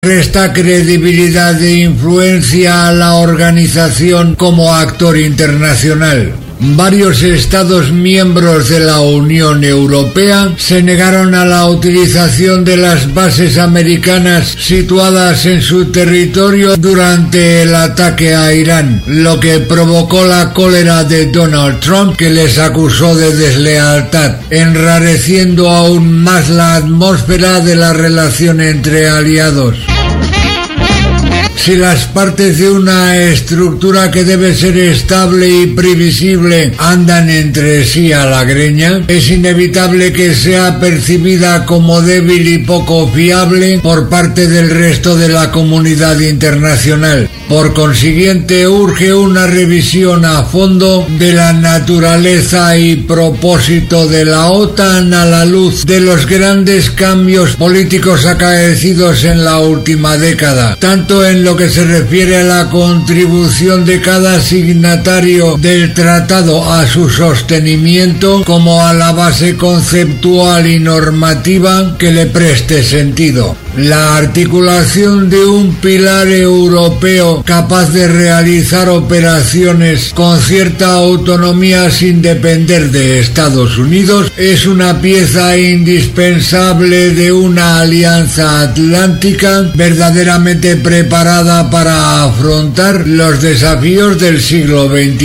resta credibilidad e influencia a la organización como actor internacional. Varios Estados miembros de la Unión Europea se negaron a la utilización de las bases americanas situadas en su territorio durante el ataque a Irán, lo que provocó la cólera de Donald Trump, que les acusó de deslealtad, enrareciendo aún más la atmósfera de la relación entre aliados. Si las partes de una estructura que debe ser estable y previsible andan entre sí a la greña, es inevitable que sea percibida como débil y poco fiable por parte del resto de la comunidad internacional. Por consiguiente, urge una revisión a fondo de la naturaleza y propósito de la OTAN a la luz de los grandes cambios políticos acaecidos en la última década, tanto en lo que se refiere a la contribución de cada signatario del tratado a su sostenimiento, como a la base conceptual y normativa que le preste sentido. La articulación de un pilar europeo capaz de realizar operaciones con cierta autonomía sin depender de Estados Unidos es una pieza indispensable de una alianza atlántica verdaderamente preparada para afrontar los desafíos del siglo XXI.